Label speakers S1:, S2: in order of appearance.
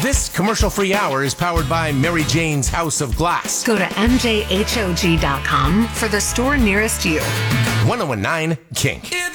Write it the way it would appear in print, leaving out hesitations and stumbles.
S1: This commercial-free hour is powered by Mary Jane's House of Glass.
S2: Go to mjhog.com for the store nearest you.
S1: 1019 Kink.